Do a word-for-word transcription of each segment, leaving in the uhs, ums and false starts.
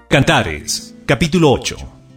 Cantares, capítulo ocho.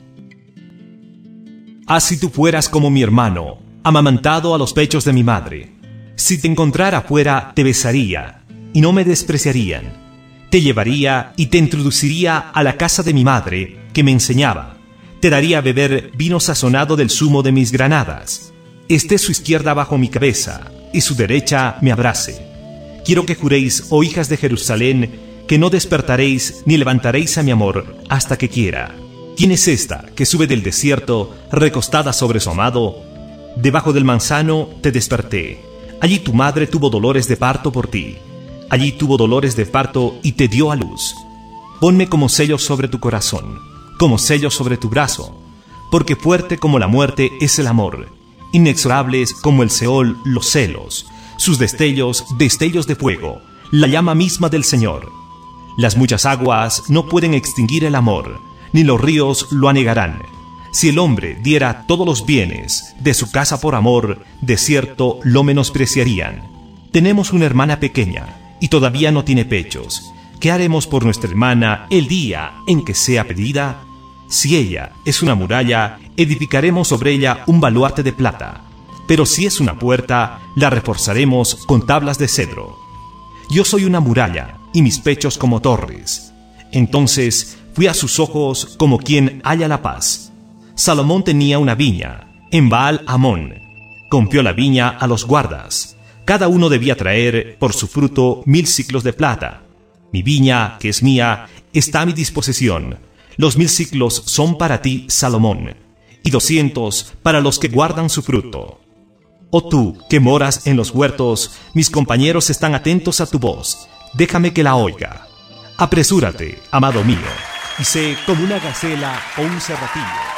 Ah, si tú fueras como mi hermano, amamantado a los pechos de mi madre. Si te encontrara afuera, te besaría, y no me despreciarían. Te llevaría y te introduciría a la casa de mi madre, que me enseñaba. Te daría a beber vino sazonado del zumo de mis granadas. Esté su izquierda bajo mi cabeza, y su derecha me abrace. Quiero que juréis, oh hijas de Jerusalén, que no despertaréis ni levantaréis a mi amor hasta que quiera. ¿Quién es esta que sube del desierto, recostada sobre su amado? Debajo del manzano te desperté. Allí tu madre tuvo dolores de parto por ti. Allí tuvo dolores de parto y te dio a luz. Ponme como sello sobre tu corazón, como sello sobre tu brazo, porque fuerte como la muerte es el amor, inexorables como el Seol los celos, sus destellos, destellos de fuego, la llama misma del Señor. Las muchas aguas no pueden extinguir el amor, ni los ríos lo anegarán. Si el hombre diera todos los bienes de su casa por amor, de cierto lo menospreciarían. Tenemos una hermana pequeña, y todavía no tiene pechos. ¿Qué haremos por nuestra hermana el día en que sea pedida? Si ella es una muralla, edificaremos sobre ella un baluarte de plata. Pero si es una puerta, la reforzaremos con tablas de cedro. Yo soy una muralla, y mis pechos como torres. Entonces fui a sus ojos como quien halla la paz. Salomón tenía una viña, en Baal-Hamón. Confió la viña a los guardas. Cada uno debía traer por su fruto mil siclos de plata. Mi viña, que es mía, está a mi disposición. Los mil siclos son para ti, Salomón, y doscientos para los que guardan su fruto. Oh tú, que moras en los huertos, mis compañeros están atentos a tu voz. Déjame que la oiga. Apresúrate, amado mío, y sé como una gacela o un cervatillo.